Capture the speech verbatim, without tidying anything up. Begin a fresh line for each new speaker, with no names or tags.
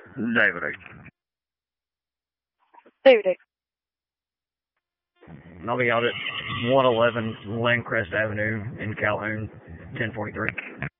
David.
David.
I'll be out at one eleven Landcrest Avenue in Calhoun, ten forty-three.